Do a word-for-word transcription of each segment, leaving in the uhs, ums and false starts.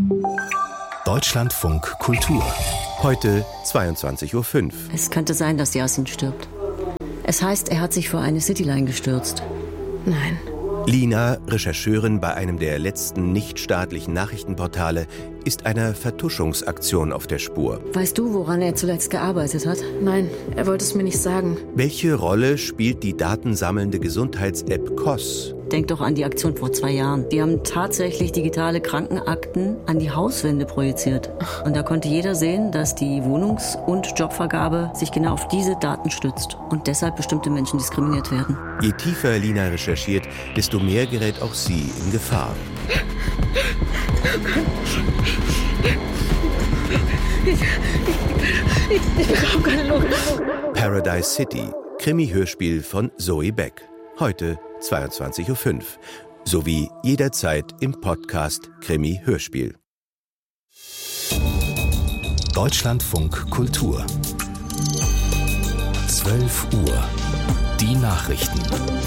Deutschlandfunk Kultur. Heute zweiundzwanzig Uhr fünf. Es könnte sein, dass Yasin stirbt. Es heißt, er hat sich vor eine Cityline gestürzt. Nein. Lina, Rechercheurin bei einem der letzten nichtstaatlichen Nachrichtenportale, ist einer Vertuschungsaktion auf der Spur. Weißt du, woran er zuletzt gearbeitet hat? Nein, er wollte es mir nicht sagen. Welche Rolle spielt die datensammelnde Gesundheits-App C O S? Denk doch an die Aktion vor zwei Jahren. Die haben tatsächlich digitale Krankenakten an die Hauswände projiziert. Und da konnte jeder sehen, dass die Wohnungs- und Jobvergabe sich genau auf diese Daten stützt und deshalb bestimmte Menschen diskriminiert werden. Je tiefer Lina recherchiert, desto mehr gerät auch sie in Gefahr. Ich, ich, ich bekomme keine Luft. Paradise City, Krimi-Hörspiel von Zoe Beck. Heute zweiundzwanzig Uhr fünf. Sowie jederzeit im Podcast Krimi-Hörspiel. Deutschlandfunk Kultur. zwölf Uhr. Die Nachrichten.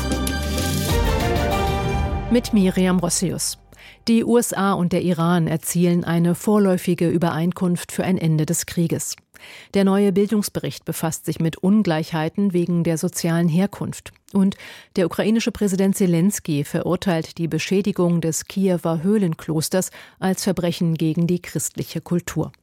Mit Miriam Rossius. Die U S A und der Iran erzielen eine vorläufige Übereinkunft für ein Ende des Krieges. Der neue Bildungsbericht befasst sich mit Ungleichheiten wegen der sozialen Herkunft. Und der ukrainische Präsident Selenskyj verurteilt die Beschädigung des Kiewer Höhlenklosters als Verbrechen gegen die christliche Kultur.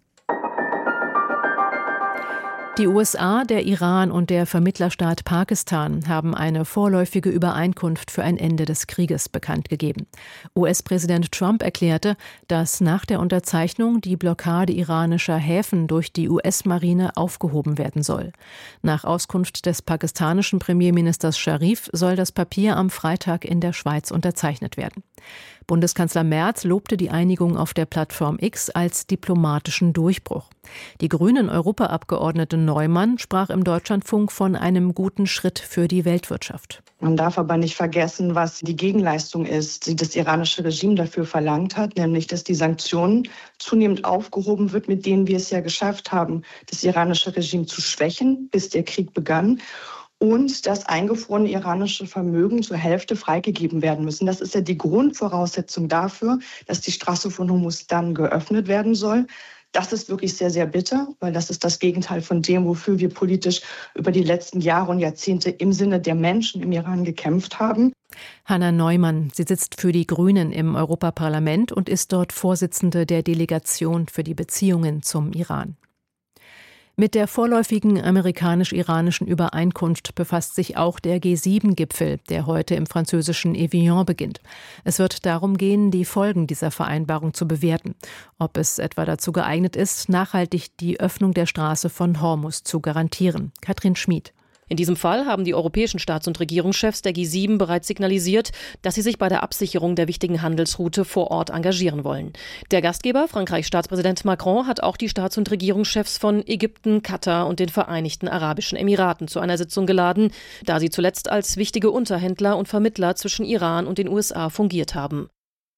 Die U S A, der Iran und der Vermittlerstaat Pakistan haben eine vorläufige Übereinkunft für ein Ende des Krieges bekannt gegeben. U S-Präsident Trump erklärte, dass nach der Unterzeichnung die Blockade iranischer Häfen durch die U S-Marine aufgehoben werden soll. Nach Auskunft des pakistanischen Premierministers Sharif soll das Papier am Freitag in der Schweiz unterzeichnet werden. Bundeskanzler Merz lobte die Einigung auf der Plattform X als diplomatischen Durchbruch. Die Grünen-Europaabgeordnete Neumann sprach im Deutschlandfunk von einem guten Schritt für die Weltwirtschaft. Man darf aber nicht vergessen, was die Gegenleistung ist, die das iranische Regime dafür verlangt hat, nämlich dass die Sanktionen zunehmend aufgehoben wird, mit denen wir es ja geschafft haben, das iranische Regime zu schwächen, bis der Krieg begann. Und das eingefrorene iranische Vermögen zur Hälfte freigegeben werden müssen. Das ist ja die Grundvoraussetzung dafür, dass die Straße von Hormuz dann geöffnet werden soll. Das ist wirklich sehr, sehr bitter, weil das ist das Gegenteil von dem, wofür wir politisch über die letzten Jahre und Jahrzehnte im Sinne der Menschen im Iran gekämpft haben. Hanna Neumann, sie sitzt für die Grünen im Europaparlament und ist dort Vorsitzende der Delegation für die Beziehungen zum Iran. Mit der vorläufigen amerikanisch-iranischen Übereinkunft befasst sich auch der G sieben Gipfel, der heute im französischen Evian beginnt. Es wird darum gehen, die Folgen dieser Vereinbarung zu bewerten. Ob es etwa dazu geeignet ist, nachhaltig die Öffnung der Straße von Hormuz zu garantieren. Katrin Schmid. In diesem Fall haben die europäischen Staats- und Regierungschefs der G sieben bereits signalisiert, dass sie sich bei der Absicherung der wichtigen Handelsroute vor Ort engagieren wollen. Der Gastgeber, Frankreichs Staatspräsident Macron, hat auch die Staats- und Regierungschefs von Ägypten, Katar und den Vereinigten Arabischen Emiraten zu einer Sitzung geladen, da sie zuletzt als wichtige Unterhändler und Vermittler zwischen Iran und den U S A fungiert haben.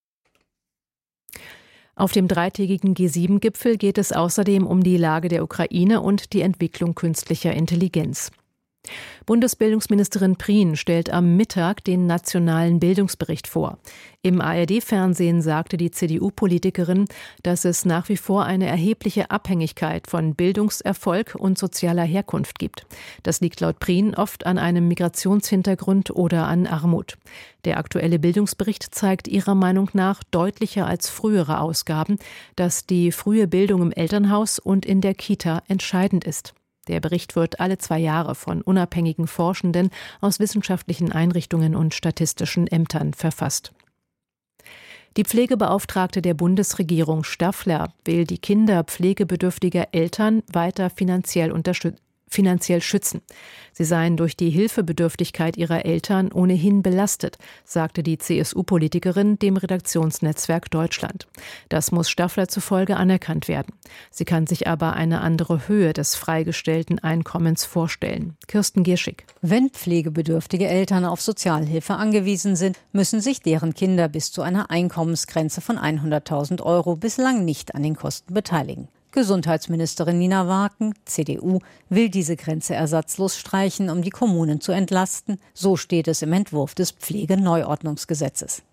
Auf dem dreitägigen G sieben Gipfel geht es außerdem um die Lage der Ukraine und die Entwicklung künstlicher Intelligenz. Bundesbildungsministerin Prien stellt am Mittag den nationalen Bildungsbericht vor. Im A R D-Fernsehen sagte die C D U-Politikerin, dass es nach wie vor eine erhebliche Abhängigkeit von Bildungserfolg und sozialer Herkunft gibt. Das liegt laut Prien oft an einem Migrationshintergrund oder an Armut. Der aktuelle Bildungsbericht zeigt ihrer Meinung nach deutlicher als frühere Ausgaben, dass die frühe Bildung im Elternhaus und in der Kita entscheidend ist. Der Bericht wird alle zwei Jahre von unabhängigen Forschenden aus wissenschaftlichen Einrichtungen und statistischen Ämtern verfasst. Die Pflegebeauftragte der Bundesregierung Staffler will die Kinder pflegebedürftiger Eltern weiter finanziell unterstützen. finanziell schützen. Sie seien durch die Hilfebedürftigkeit ihrer Eltern ohnehin belastet, sagte die C S U-Politikerin dem Redaktionsnetzwerk Deutschland. Das muss Staffler zufolge anerkannt werden. Sie kann sich aber eine andere Höhe des freigestellten Einkommens vorstellen. Kirsten Gierschig. Wenn pflegebedürftige Eltern auf Sozialhilfe angewiesen sind, müssen sich deren Kinder bis zu einer Einkommensgrenze von hunderttausend Euro bislang nicht an den Kosten beteiligen. Gesundheitsministerin Nina Waken, C D U, will diese Grenze ersatzlos streichen, um die Kommunen zu entlasten. So steht es im Entwurf des Pflegeneuordnungsgesetzes.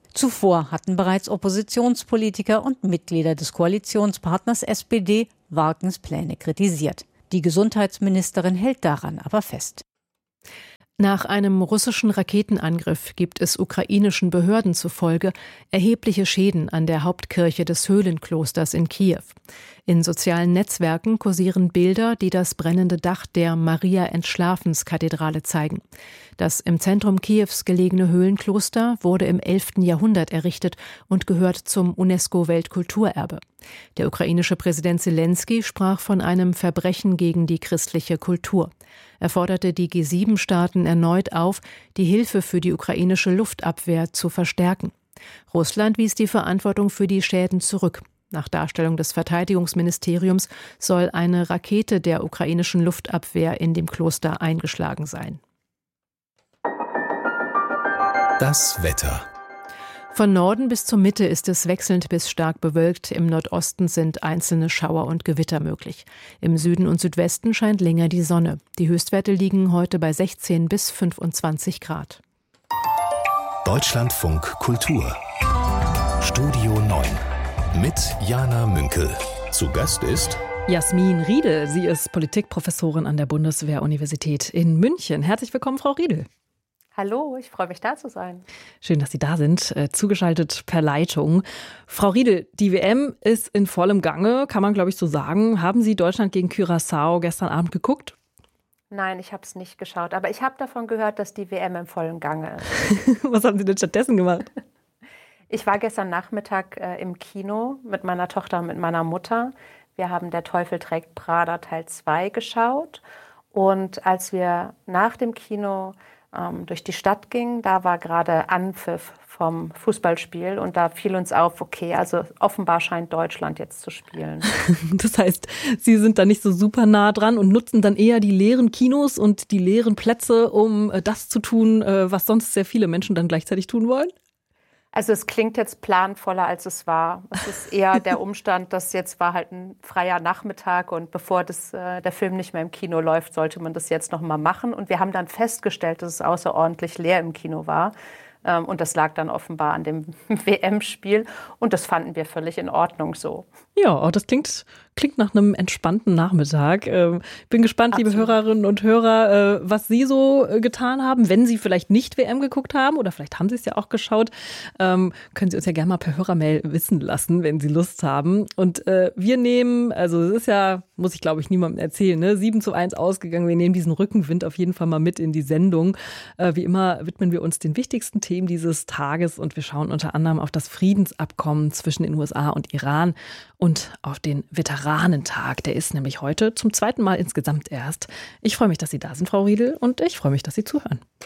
Zuvor hatten bereits Oppositionspolitiker und Mitglieder des Koalitionspartners S P D Warkens Pläne kritisiert. Die Gesundheitsministerin hält daran aber fest. Nach einem russischen Raketenangriff gibt es ukrainischen Behörden zufolge erhebliche Schäden an der Hauptkirche des Höhlenklosters in Kiew. In sozialen Netzwerken kursieren Bilder, die das brennende Dach der Maria-Entschlafens-Kathedrale zeigen. Das im Zentrum Kiews gelegene Höhlenkloster wurde im elften Jahrhundert errichtet und gehört zum UNESCO-Weltkulturerbe. Der ukrainische Präsident Selenskyj sprach von einem Verbrechen gegen die christliche Kultur. Er forderte die G sieben Staaten erneut auf, die Hilfe für die ukrainische Luftabwehr zu verstärken. Russland wies die Verantwortung für die Schäden zurück. Nach Darstellung des Verteidigungsministeriums soll eine Rakete der ukrainischen Luftabwehr in dem Kloster eingeschlagen sein. Das Wetter. Von Norden bis zur Mitte ist es wechselnd bis stark bewölkt. Im Nordosten sind einzelne Schauer und Gewitter möglich. Im Süden und Südwesten scheint länger die Sonne. Die Höchstwerte liegen heute bei sechzehn bis fünfundzwanzig Grad. Deutschlandfunk Kultur. Studio neun. Mit Jana Münkel. Zu Gast ist Jasmin Riedel. Sie ist Politikprofessorin an der Bundeswehr-Universität in München. Herzlich willkommen, Frau Riedel. Hallo, ich freue mich, da zu sein. Schön, dass Sie da sind, äh, zugeschaltet per Leitung. Frau Riedel, die W M ist in vollem Gange, kann man glaube ich so sagen. Haben Sie Deutschland gegen Curaçao gestern Abend geguckt? Nein, ich habe es nicht geschaut, aber ich habe davon gehört, dass die W M im vollen Gange ist. Was haben Sie denn stattdessen gemacht? Ich war gestern Nachmittag äh, im Kino mit meiner Tochter und mit meiner Mutter. Wir haben Der Teufel trägt Prada Teil zwei geschaut. Und als wir nach dem Kino ähm, durch die Stadt gingen, da war gerade Anpfiff vom Fußballspiel. Und da fiel uns auf, okay, also offenbar scheint Deutschland jetzt zu spielen. Das heißt, Sie sind da nicht so super nah dran und nutzen dann eher die leeren Kinos und die leeren Plätze, um äh, das zu tun, äh, was sonst sehr viele Menschen dann gleichzeitig tun wollen? Also es klingt jetzt planvoller, als es war. Es ist eher der Umstand, dass jetzt war halt ein freier Nachmittag und bevor das, äh, der Film nicht mehr im Kino läuft, sollte man das jetzt noch mal machen. Und wir haben dann festgestellt, dass es außerordentlich leer im Kino war. Ähm, und das lag dann offenbar an dem W M-Spiel. Und das fanden wir völlig in Ordnung so. Ja, das klingt, klingt nach einem entspannten Nachmittag. Ähm, bin gespannt, Absolut. Liebe Hörerinnen und Hörer, äh, was Sie so äh, getan haben, wenn Sie vielleicht nicht W M geguckt haben oder vielleicht haben Sie es ja auch geschaut. Ähm, können Sie uns ja gerne mal per Hörermail wissen lassen, wenn Sie Lust haben. Und äh, wir nehmen, also es ist ja, muss ich glaube ich niemandem erzählen, ne, sieben zu eins ausgegangen. Wir nehmen diesen Rückenwind auf jeden Fall mal mit in die Sendung. Äh, wie immer widmen wir uns den wichtigsten Themen dieses Tages und wir schauen unter anderem auf das Friedensabkommen zwischen den U S A und Iran und auf den Veteranentag. Der ist nämlich heute zum zweiten Mal insgesamt erst. Ich freue mich, dass Sie da sind, Frau Riedel, und ich freue mich, dass Sie zuhören.